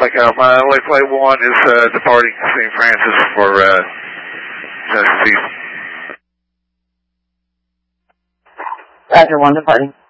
Like my only flight 1 is departing St. Francis for Tennessee. Roger, 1 departing.